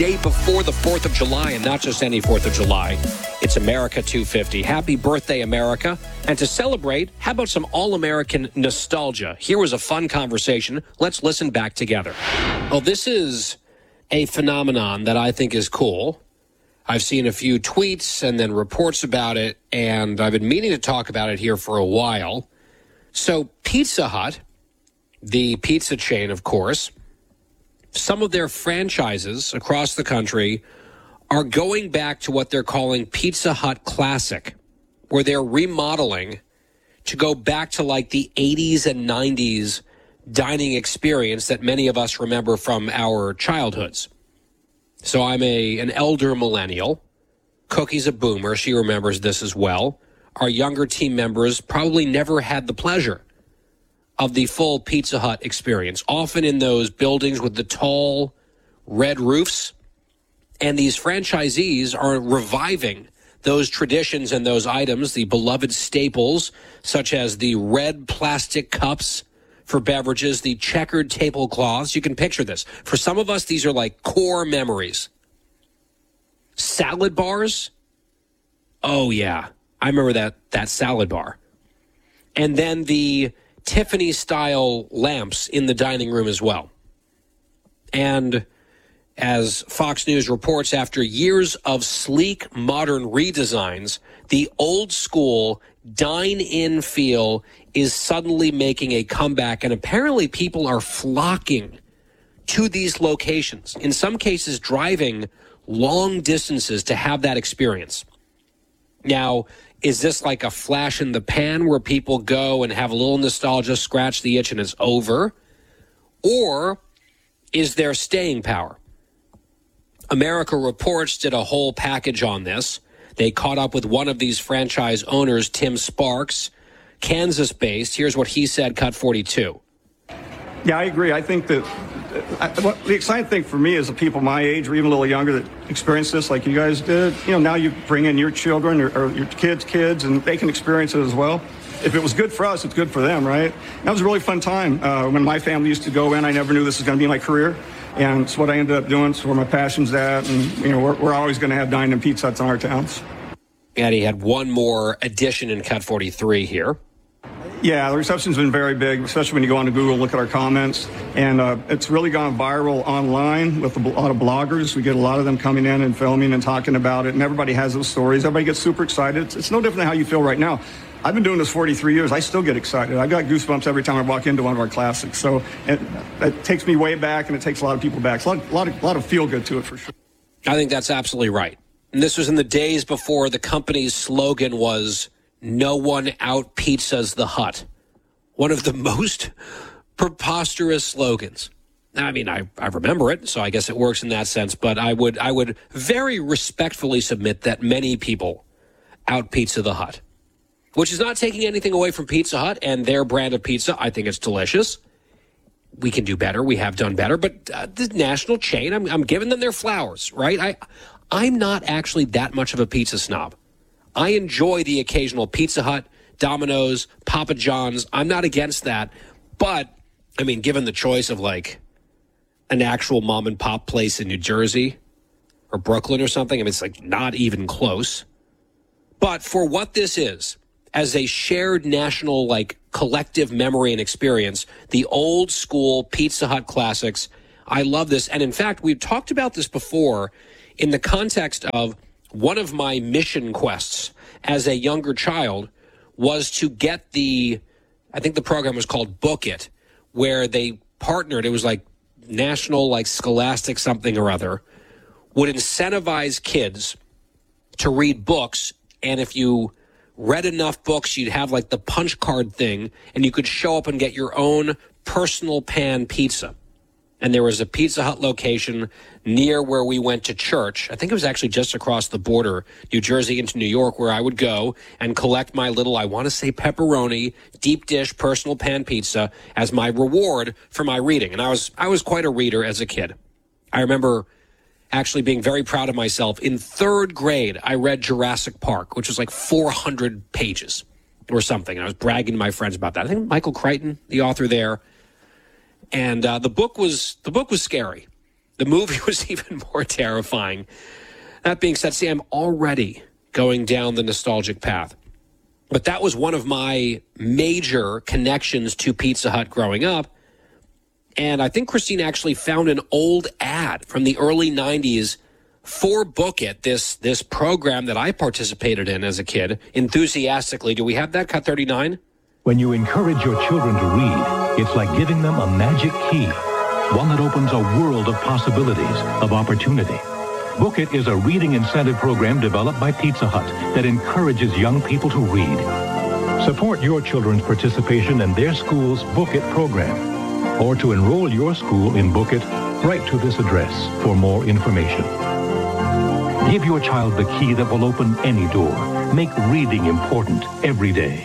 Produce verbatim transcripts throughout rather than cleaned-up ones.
Day before the fourth of July, and not just any fourth of July. It's America two fifty. Happy birthday, America. And to celebrate, how about some all-American nostalgia? Here was a fun conversation. Let's listen back together. Well, this is a phenomenon that I think is cool. I've seen a few tweets and then reports about it, and I've been meaning to talk about it here for a while. So Pizza Hut, the pizza chain, of course, some of their franchises across the country are going back to what they're calling Pizza Hut Classic, where they're remodeling to go back to like the eighties and nineties dining experience that many of us remember from our childhoods. So I'm a an elder millennial. Cookie's a boomer. She remembers this as well. Our younger team members probably never had the pleasure of the full Pizza Hut experience, often in those buildings with the tall red roofs. And these franchisees are reviving those traditions and those items, the beloved staples, such as the red plastic cups for beverages, the checkered tablecloths. You can picture this. For some of us, these are like core memories. Salad bars. Oh, yeah. I remember that, that salad bar. And then the Tiffany-style lamps in the dining room as well. And as Fox News reports, after years of sleek, modern redesigns, the old-school dine-in feel is suddenly making a comeback, and apparently people are flocking to these locations, in some cases driving long distances to have that experience. Now, is this like a flash in the pan where people go and have a little nostalgia, scratch the itch, and it's over? Or is there staying power? America Reports did a whole package on this. They caught up with one of these franchise owners, Tim Sparks, Kansas-based. Here's what he said, Cut forty-two. Yeah, I agree. I think that I, what, the exciting thing for me is the people my age or even a little younger that experience this like you guys did. You know, now you bring in your children or, or your kids' kids, and they can experience it as well. If it was good for us, it's good for them, right? That was a really fun time. Uh, when my family used to go in, I never knew this was going to be my career. And it's what I ended up doing. It's where my passion's at. And, you know, we're, we're always going to have dine-in Pizza Huts in our towns. And he had one more addition in Cut forty-three here. Yeah, the reception's been very big, especially when you go on to Google and look at our comments. And uh, it's really gone viral online with a lot of bloggers. We get a lot of them coming in and filming and talking about it. And everybody has those stories. Everybody gets super excited. It's, it's no different than how you feel right now. I've been doing this forty-three years. I still get excited. I got goosebumps every time I walk into one of our classics. So it, it takes me way back, and it takes a lot of people back. So a lot, a lot of, a lot of feel good to it for sure. I think that's absolutely right. And this was in the days before the company's slogan was, "No one out pizzas the Hut." One of the most preposterous slogans. I mean, I, I remember it, so I guess it works in that sense. But I would I would very respectfully submit that many people out pizza the Hut, which is not taking anything away from Pizza Hut and their brand of pizza. I think it's delicious. We can do better. We have done better. But uh, the national chain, I'm, I'm giving them their flowers, right? I, I'm not actually that much of a pizza snob. I enjoy the occasional Pizza Hut, Domino's, Papa John's. I'm not against that. But, I mean, given the choice of, like, an actual mom and pop place in New Jersey or Brooklyn or something, I mean, it's, like, not even close. But for what this is, as a shared national, like, collective memory and experience, the old school Pizza Hut classics, I love this. And, in fact, we've talked about this before in the context of one of my mission quests as a younger child was to get the, I think the program was called Book It, where they partnered, it was like national, like Scholastic something or other, would incentivize kids to read books. And if you read enough books, you'd have like the punch card thing, and you could show up and get your own personal pan pizza. And there was a Pizza Hut location near where we went to church. I think it was actually just across the border, New Jersey into New York, where I would go and collect my little, I want to say pepperoni, deep dish, personal pan pizza as my reward for my reading. And I was I was quite a reader as a kid. I remember actually being very proud of myself. In third grade, I read Jurassic Park, which was like four hundred pages or something. And I was bragging to my friends about that. I think Michael Crichton, the author there. And uh, the book was the book was scary. The movie was even more terrifying. That being said, see, I'm already going down the nostalgic path. But that was one of my major connections to Pizza Hut growing up. And I think Christine actually found an old ad from the early nineties for Book It, this this program that I participated in as a kid, enthusiastically. Do we have that, Cut thirty-nine? When you encourage your children to read, it's like giving them a magic key, one that opens a world of possibilities, of opportunity. Book It is a reading incentive program developed by Pizza Hut that encourages young people to read. Support your children's participation in their school's Book It program. Or to enroll your school in Book It, write to this address for more information. Give your child the key that will open any door. Make reading important every day.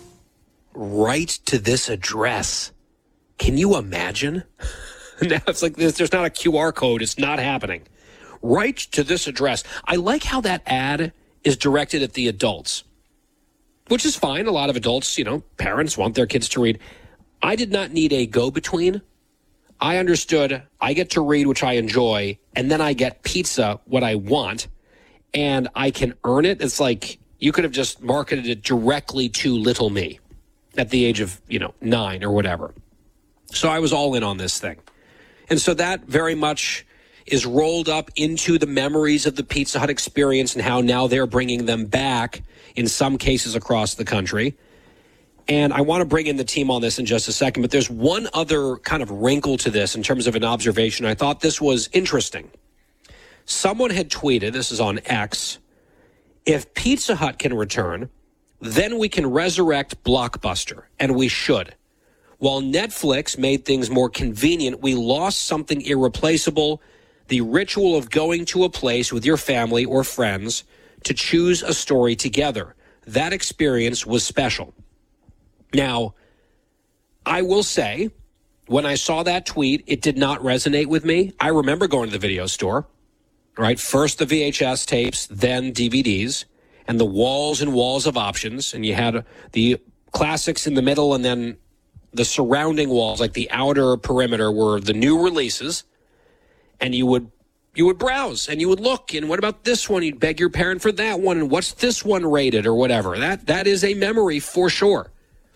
Write to this address. Can you imagine? Now it's like this, there's not a Q R code. It's not happening. Write to this address. I like how that ad is directed at the adults, which is fine. A lot of adults, you know, parents want their kids to read. I did not need a go-between. I understood I get to read, which I enjoy, and then I get pizza, what I want, and I can earn it. It's like you could have just marketed it directly to little me at the age of, you know, nine or whatever. So I was all in on this thing. And so that very much is rolled up into the memories of the Pizza Hut experience and how now they're bringing them back in some cases across the country. And I want to bring in the team on this in just a second, but there's one other kind of wrinkle to this in terms of an observation. I thought this was interesting. Someone had tweeted, this is on X, if Pizza Hut can return, then we can resurrect Blockbuster, and we should. While Netflix made things more convenient, we lost something irreplaceable, the ritual of going to a place with your family or friends to choose a story together. That experience was special. Now, I will say, when I saw that tweet, it did not resonate with me. I remember going to the video store, right? First the V H S tapes, then D V Ds, and the walls and walls of options. And you had the classics in the middle, and then the surrounding walls, like the outer perimeter, were the new releases. And you would you would browse, and you would look, and what about this one? You'd beg your parent for that one, and what's this one rated or whatever. That That is a memory for sure.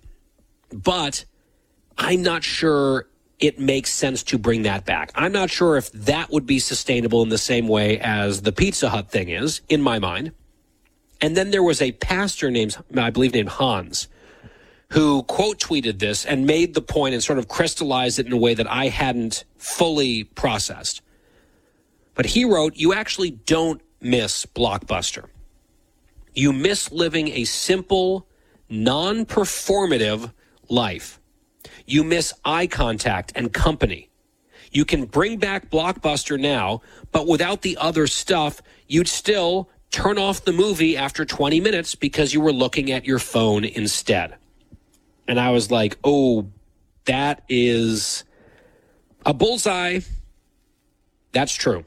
But I'm not sure it makes sense to bring that back. I'm not sure if that would be sustainable in the same way as the Pizza Hut thing is, in my mind. And then there was a pastor named, I believe named Hans, who quote tweeted this and made the point and sort of crystallized it in a way that I hadn't fully processed. But he wrote, you actually don't miss Blockbuster. You miss living a simple, non-performative life. You miss eye contact and company. You can bring back Blockbuster now, but without the other stuff, you'd still turn off the movie after twenty minutes because you were looking at your phone instead. And I was like, oh, that is a bullseye. That's true.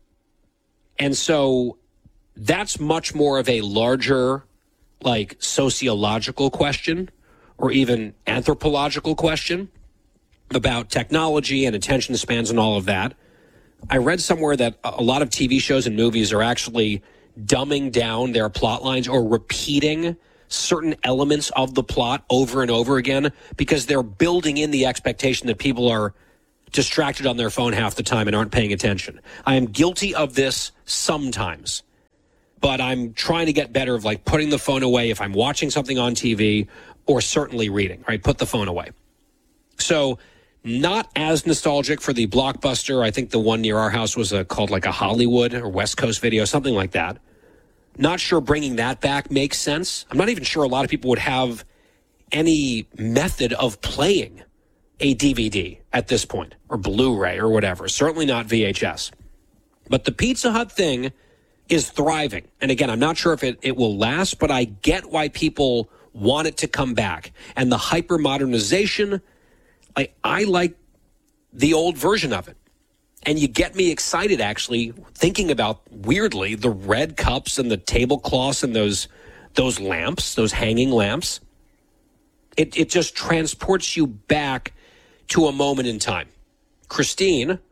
And so that's much more of a larger, like, sociological question, or even anthropological question about technology and attention spans and all of that. I read somewhere that a lot of T V shows and movies are actually dumbing down their plot lines or repeating certain elements of the plot over and over again because they're building in the expectation that people are distracted on their phone half the time and aren't paying attention. I am guilty of this sometimes, but I'm trying to get better of like putting the phone away if I'm watching something on T V or certainly reading, right? Put the phone away. So not as nostalgic for the Blockbuster. I think the one near our house was a, called like a Hollywood or West Coast Video, something like that. Not sure bringing that back makes sense. I'm not even sure a lot of people would have any method of playing a D V D at this point, or Blu-ray or whatever. Certainly not V H S. But the Pizza Hut thing is thriving. And again, I'm not sure if it, it will last, but I get why people want it to come back. And the hyper-modernization, I, I like the old version of it. And you get me excited, actually, thinking about, weirdly, the red cups and the tablecloths and those those lamps, those hanging lamps. It, it just transports you back to a moment in time. Christine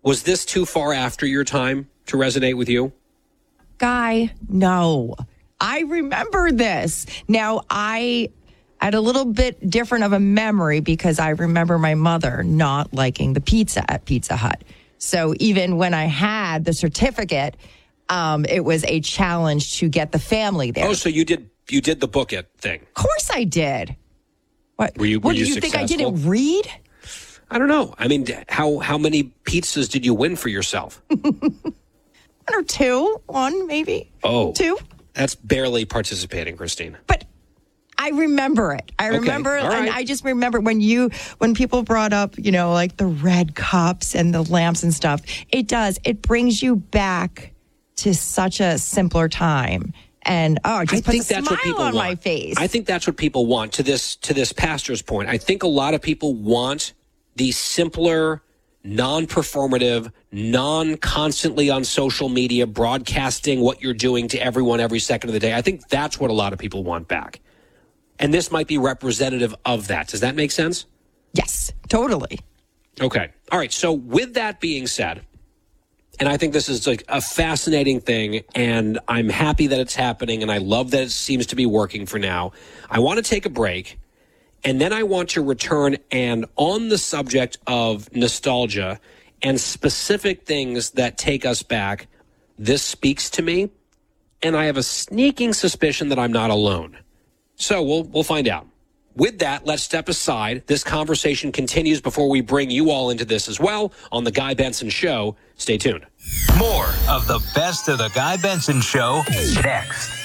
Was this too far after your time to resonate with you? Guy, no. I remember this. Now, I had a little bit different of a memory because I remember my mother not liking the pizza at Pizza Hut. So even when I had the certificate, um, it was a challenge to get the family there. Oh, so you did you did the book it thing? Of course I did. What? Were you? Were what, you do you successful? think I didn't read? I don't know. I mean, how how many pizzas did you win for yourself? One or two, one maybe. Oh, two. That's barely participating, Christine. But I remember it. I Okay. remember, All right. and I just remember when you, when people brought up, you know, like the red cups and the lamps and stuff. It does. It brings you back to such a simpler time, and oh, it just I puts think a that's smile what people on want. my face. I think that's what people want. To this to this pastor's point, I think a lot of people want the simpler, non-performative, non-constantly on social media broadcasting what you're doing to everyone every second of the day. I think that's what a lot of people want back. And this might be representative of that. Does that make sense? Yes, totally. Okay. All right. So with that being said, and I think this is like a fascinating thing, and I'm happy that it's happening, and I love that it seems to be working for now. I want to take a break, and then I want to return, and on the subject of nostalgia and specific things that take us back, this speaks to me, and I have a sneaking suspicion that I'm not alone. So we'll we'll find out. With that, let's step aside. This conversation continues before we bring you all into this as well on The Guy Benson Show. Stay tuned. More of the best of The Guy Benson Show next.